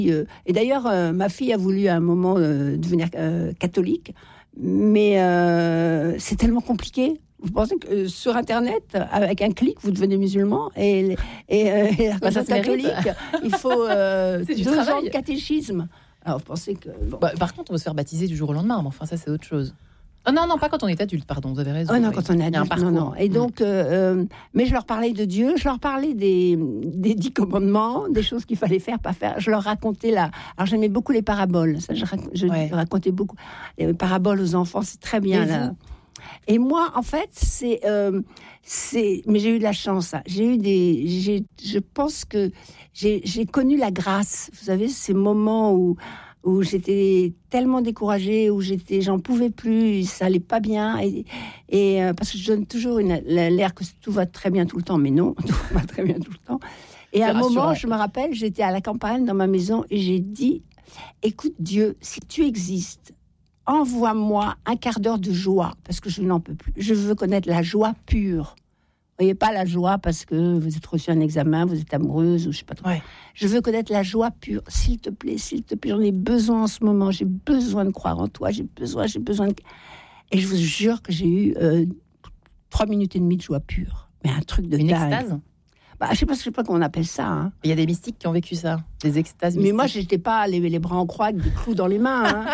Et d'ailleurs, ma fille a voulu à un moment devenir catholique, mais c'est tellement compliqué. Vous pensez que sur Internet, avec un clic, vous devenez musulman et la catholique, il faut 2 ans de catéchisme. Alors, vous pensez que... Bon. Par contre, on va se faire baptiser du jour au lendemain, mais enfin, ça, c'est autre chose. Oh, non, pas quand on est adulte, pardon, vous avez raison. Oh non, quand on est adulte, non. Et donc, mais je leur parlais de Dieu, je leur parlais des 10 commandements, des choses qu'il fallait faire, pas faire. Je leur racontais Alors, j'aimais beaucoup les paraboles. Ça, je racontais beaucoup. Les paraboles aux enfants, c'est très bien, là. Et moi, en fait, mais j'ai eu de la chance. Hein. Je pense que j'ai connu la grâce. Vous savez, ces moments où j'étais tellement découragée, où j'en pouvais plus, ça allait pas bien, et parce que je donne toujours l'air que tout va très bien tout le temps, mais non, tout va très bien tout le temps. Et à un moment, je me rappelle, j'étais à la campagne dans ma maison et j'ai dit, écoute Dieu, si tu existes, envoie-moi un quart d'heure de joie, parce que je n'en peux plus. Je veux connaître la joie pure. Vous voyez, pas la joie parce que vous êtes reçu un examen, vous êtes amoureuse ou je sais pas trop. Ouais. Je veux connaître la joie pure. S'il te plaît, j'en ai besoin en ce moment. J'ai besoin de croire en toi. J'ai besoin de... Et je vous jure que j'ai eu 3 minutes et demie de joie pure. Mais un truc de dingue. Une extase ? Je sais pas comment on appelle ça. Hein. Il y a des mystiques qui ont vécu ça, des extases mystiques. Mais moi, j'étais pas les bras en croix avec des clous dans les mains. Hein.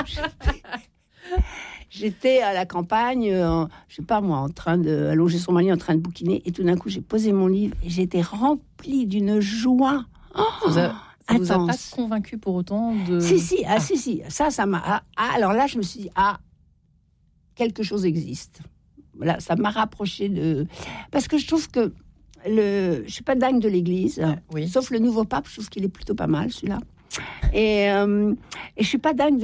J'étais à la campagne, je sais pas moi, en train d'allonger son lit, en train de bouquiner, et tout d'un coup, j'ai posé mon livre et j'étais remplie d'une joie. Ça vous a pas convaincu pour autant de... Si. Ça m'a... alors là, je me suis dit, quelque chose existe. Voilà, ça m'a rapproché de... Parce que je trouve que je suis pas dingue de l'Église, sauf le nouveau pape, je trouve qu'il est plutôt pas mal, celui-là. Et je suis pas dingue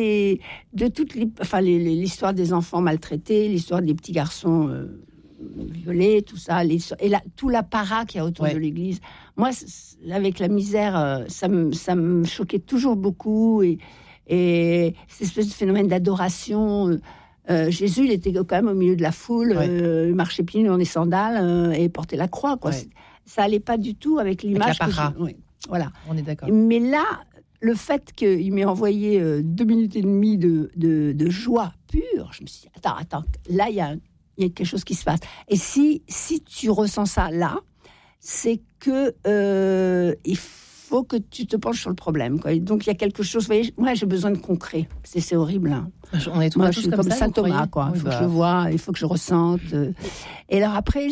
l'histoire des enfants maltraités, l'histoire des petits garçons violés, tout ça, tout l'apparat qu'il y a autour de l'Église. Moi, avec la misère, ça me choquait toujours beaucoup, et cette espèce de phénomène d'adoration. Jésus, il était quand même au milieu de la foule, il marchait pieds nus dans des sandales et portait la croix, quoi. Ouais. Ça allait pas du tout avec l'image. Avec l'apparat. Voilà. On est d'accord. Mais là, le fait qu'il m'ait envoyé 2 minutes et demie de joie pure, je me suis dit, attends, là, il y a quelque chose qui se passe. Et si tu ressens ça là, c'est que il faut que tu te penches sur le problème, quoi. Et donc, il y a quelque chose, vous voyez, moi, j'ai besoin de concret. C'est horrible, hein. On est tous moi, je suis comme Saint Thomas, quoi. Il faut que je vois, il faut que je ressente. Et alors après,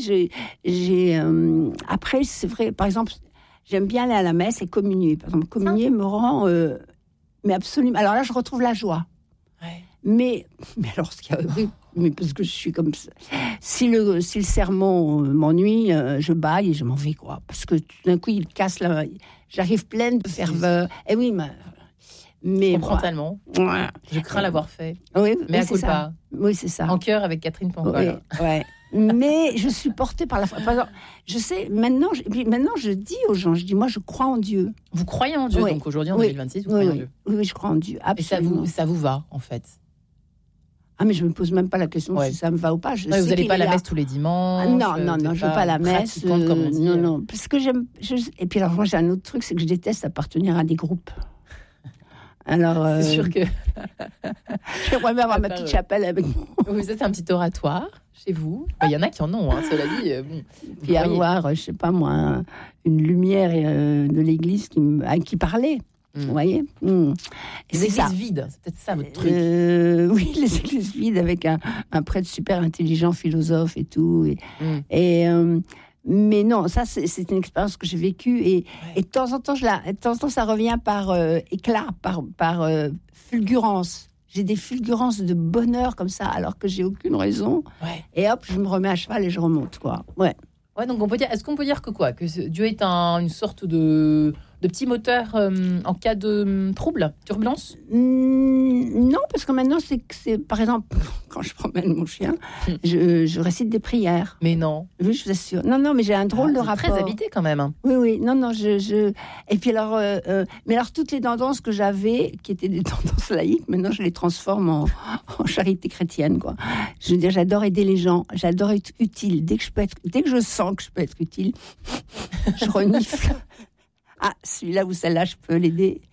après, c'est vrai, par exemple, j'aime bien aller à la messe et communier. Par exemple, communier me rend... mais absolument... Alors là, je retrouve la joie. Ouais. Mais alors, ce qu'il y a... Mais parce que je suis comme ça. Si le sermon m'ennuie, je bâille et je m'en vais, quoi. Parce que tout d'un coup, il casse la... J'arrive pleine de ferveur. Et oui, mais je comprends tellement. Ouais. Je crains l'avoir fait. Oui, mais à culpa. Oui, c'est ça. En cœur avec Catherine Pangol. Oui. Mais je suis portée par la foi. Par exemple, je sais, maintenant, je dis aux gens, moi, je crois en Dieu. Vous croyez en Dieu, donc aujourd'hui, en 2026, vous croyez en Dieu. Oui, je crois en Dieu, absolument. Et ça vous va, en fait? Ah, mais je me pose même pas la question si ça me va ou pas. Vous n'allez pas à la messe tous les dimanches? Non, je vais pas à la messe. Non, parce que j'aime... Et puis alors, moi, j'ai un autre truc, c'est que je déteste appartenir à des groupes. Alors, c'est sûr que j'aimerais bien avoir ma petite chapelle avec moi. Vous êtes un petit oratoire chez vous. Il y en a qui en ont, cela dit. Puis avoir, je sais pas moi, une lumière de l'église qui parlait. Vous voyez, les églises vides, c'est peut-être ça votre truc. Oui, les églises vides avec un prêtre super intelligent, philosophe et tout. Mais non, ça c'est une expérience que j'ai vécue et de temps en temps, ça revient par éclat, par fulgurance. J'ai des fulgurances de bonheur comme ça, alors que j'ai aucune raison. Ouais. Et hop, je me remets à cheval et je remonte, quoi. Ouais. Ouais, donc est-ce qu'on peut dire que Dieu est une sorte de petit moteur en cas de trouble, turbulence? Non, parce que maintenant, c'est par exemple, quand je promène mon chien, je récite des prières. Mais non. Oui, je vous assure. Non, mais j'ai un drôle de rapport. Très habité quand même. Hein. Oui. Non, Et puis alors, mais alors toutes les tendances que j'avais, qui étaient des tendances laïques, maintenant je les transforme en charité chrétienne, quoi. Je veux dire, j'adore aider les gens, j'adore être utile. Dès que je sens que je peux être utile, je renifle. Ah, celui-là ou celle-là, je peux l'aider.